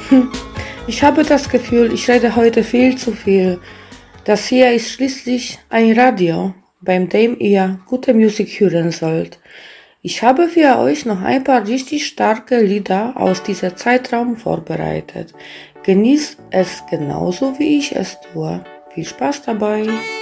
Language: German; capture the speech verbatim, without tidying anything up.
Hm, Ich habe das Gefühl, ich rede heute viel zu viel. Das hier ist schließlich ein Radio, bei dem ihr gute Musik hören sollt. Ich habe für euch noch ein paar richtig starke Lieder aus diesem Zeitraum vorbereitet. Genießt es genauso wie ich es tue. Viel Spaß dabei!